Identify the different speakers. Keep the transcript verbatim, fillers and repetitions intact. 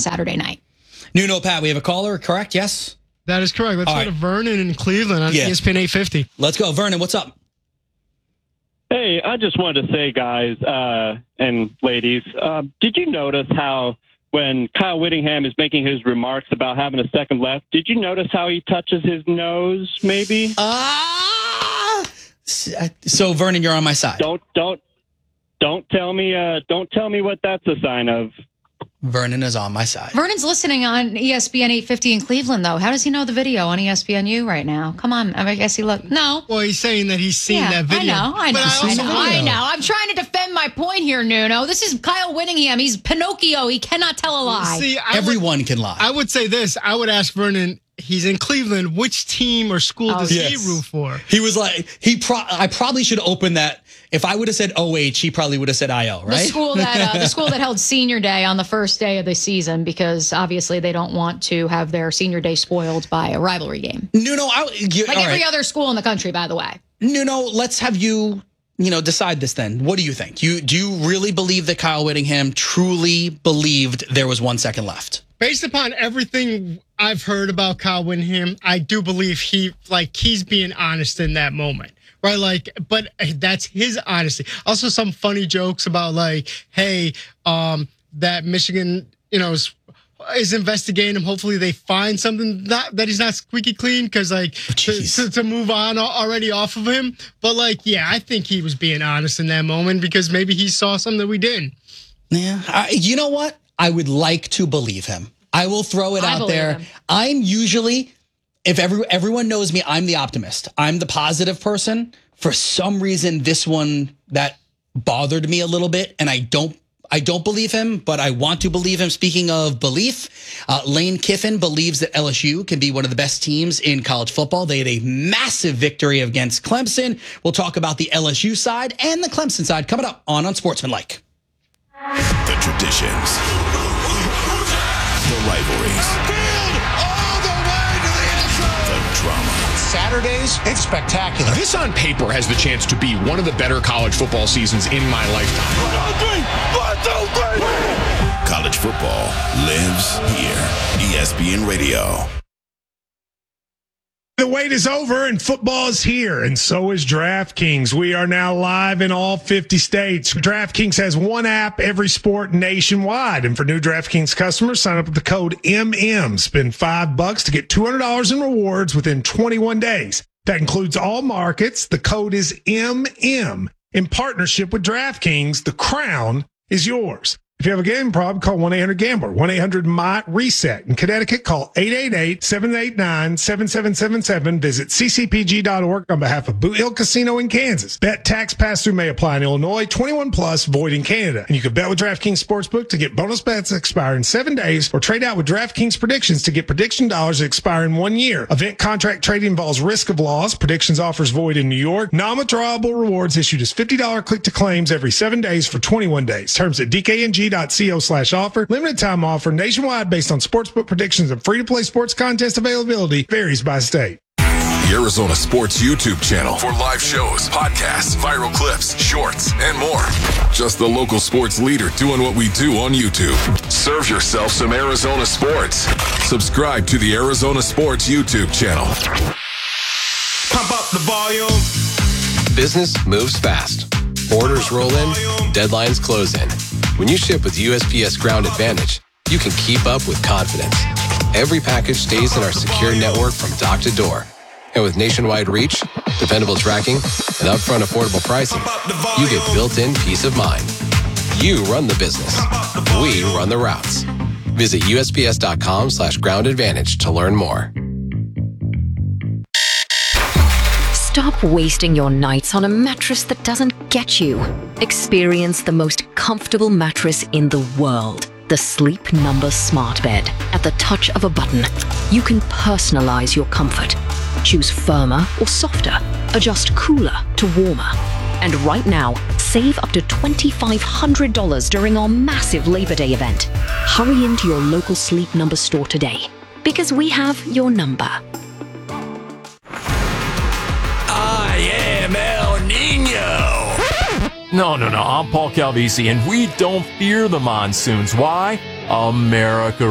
Speaker 1: Saturday night.
Speaker 2: Nuno, Pat, we have a caller, correct? Yes?
Speaker 3: That is correct. Let's
Speaker 2: All
Speaker 3: go
Speaker 2: right.
Speaker 3: to Vernon in Cleveland on
Speaker 2: Yeah.
Speaker 3: E S P N eight fifty.
Speaker 2: Let's go. Vernon, what's up?
Speaker 4: Hey, I just wanted to say, guys uh, and ladies, uh, did you notice how when Kyle Whittingham is making his remarks about having a second left, did you notice how he touches his nose, maybe?
Speaker 2: Ah! So, Vernon, you're on my side.
Speaker 4: Don't, don't, don't tell me, uh, don't tell me what that's a sign of.
Speaker 2: Vernon is on my side.
Speaker 1: Vernon's listening on E S P N eight fifty in Cleveland, though. How does he know the video on E S P N U right now? Come on. I guess he looked. No.
Speaker 3: Well, he's saying that he's seen
Speaker 1: Yeah,
Speaker 3: that video.
Speaker 1: I know. I know.
Speaker 3: But
Speaker 1: I
Speaker 3: also
Speaker 1: know.
Speaker 3: know.
Speaker 1: I know. I'm trying to defend my point here, Nuno. This is Kyle Whittingham. He's Pinocchio. He cannot tell a lie.
Speaker 3: See, I
Speaker 2: Everyone
Speaker 3: would,
Speaker 2: can lie.
Speaker 3: I would say this. I would ask Vernon, he's in Cleveland. Which team or school
Speaker 1: Oh,
Speaker 3: does
Speaker 2: yes.
Speaker 3: he root for?
Speaker 2: He was like, he. Pro- I probably should open that. If I would have said O H, he probably would have said I O,
Speaker 1: The
Speaker 2: right?
Speaker 1: school that uh, the school that held senior day on the first day of the season, because obviously they don't want to have their senior day spoiled by a rivalry game.
Speaker 2: Nuno, I, you,
Speaker 1: Like
Speaker 2: all
Speaker 1: every
Speaker 2: right.
Speaker 1: other school in the country, by the way.
Speaker 2: Nuno, let's have you, you know, decide this then. What do you think? You do you really believe that Kyle Whittingham truly believed there was one second left?
Speaker 3: Based upon everything I've heard about Kyle Whittingham, I do believe he, like, he's being honest in that moment. Right, like, but that's his honesty. Also, some funny jokes about, like, hey, um, that Michigan, you know, is, is investigating him. Hopefully, they find something that, that he's not squeaky clean, because, like, to,
Speaker 2: jeez.
Speaker 3: to, to move on already off of him. But, like, yeah, I think he was being honest in that moment, because maybe he saw something that we didn't.
Speaker 2: Yeah. I, you know what? I would like to believe him. I will throw it
Speaker 1: I
Speaker 2: out
Speaker 1: believe
Speaker 2: there.
Speaker 1: him.
Speaker 2: I'm usually, if every, everyone knows me, I'm the optimist. I'm the positive person. For some reason, this one that bothered me a little bit, and I don't I don't believe him, but I want to believe him. Speaking of belief, uh, Lane Kiffin believes that L S U can be one of the best teams in college football. They had a massive victory against Clemson. We'll talk about the L S U side and the Clemson side coming up on Unsportsmanlike.
Speaker 5: The traditions, the rivalries, the drama.
Speaker 6: Saturdays, it's spectacular.
Speaker 7: This on paper has the chance to be one of the better college football seasons in my lifetime.
Speaker 5: College football lives here. E S P N Radio.
Speaker 8: The wait is over and football is here, and so is DraftKings. We are now live in all fifty states. DraftKings has one app, every sport nationwide. And for new DraftKings customers, sign up with the code M M. Spend five bucks to get two hundred dollars in rewards within twenty-one days. That includes all markets. The code is M M. In partnership with DraftKings, the crown is yours. If you have a gambling problem, call one eight hundred gambler, one eight hundred M Y reset. In Connecticut, call eight eight eight, seven eight nine, seven seven seven seven. Visit c c p g dot org on behalf of Boot Hill Casino in Kansas. Bet tax pass-through may apply in Illinois, twenty-one plus, void in Canada. And you can bet with DraftKings Sportsbook to get bonus bets that expire in seven days, or trade out with DraftKings Predictions to get prediction dollars that expire in one year. Event contract trading involves risk of loss. Predictions offers void in New York. Non-withdrawable rewards issued as fifty dollars click to claims every seven days for twenty-one days. Terms at d k n g dot co slash offer. Limited time offer nationwide based on sportsbook predictions and free-to-play sports contest availability varies by state.
Speaker 5: The Arizona Sports YouTube channel for live shows, podcasts, viral clips, shorts, and more. Just the local sports leader doing what we do on YouTube. Serve yourself some Arizona sports. Subscribe to the Arizona Sports YouTube channel.
Speaker 9: Pump up the volume.
Speaker 10: Business moves fast. Orders roll in, deadlines close in. When you ship with U S P S Ground Advantage, you can keep up with confidence. Every package stays in our secure network from dock to door. And with nationwide reach, dependable tracking, and upfront affordable pricing, you get built-in peace of mind. You run the business. We run the routes. Visit U S P S dot com slash ground advantage to learn more.
Speaker 11: Stop wasting your nights on a mattress that doesn't get you. Experience the most comfortable mattress in the world. The Sleep Number Smart Bed. At the touch of a button, you can personalize your comfort. Choose firmer or softer. Adjust cooler to warmer. And right now, save up to two thousand five hundred dollars during our massive Labor Day event. Hurry into your local Sleep Number store today, because we have your number.
Speaker 9: I am El Nino.
Speaker 12: No, no, no. I'm Paul Calvisi, and we don't fear the monsoons. Why? America